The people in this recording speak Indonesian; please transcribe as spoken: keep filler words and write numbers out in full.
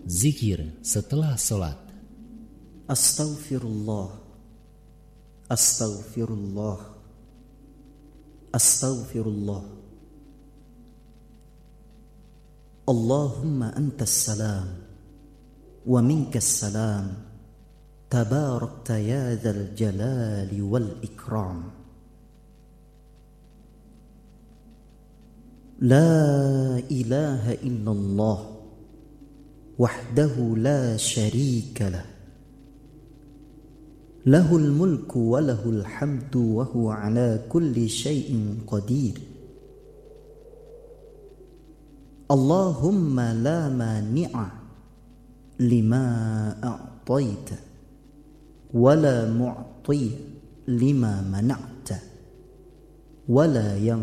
Zikir setelah sholat. Astaghfirullah, Astaghfirullah, Astaghfirullah. Allahumma antas salam wa minkas salam, tabarakta ya dzal jalali wal ikram. La ilaha illallah wahdahu la syarika lah, lahul mulku wa lahul hamdu wa huwa ala kulli syai'in qadir. Allahumma la mani'a lima a'taita wa la mu'ti lima mana'ta wa la yang